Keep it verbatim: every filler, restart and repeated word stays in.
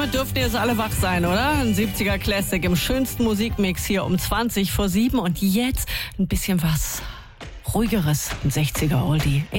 damit dürften jetzt alle wach sein, oder? Ein siebziger Classic im schönsten Musikmix hier um zwanzig vor sieben. Und jetzt ein bisschen was Ruhigeres, ein sechziger Oldie.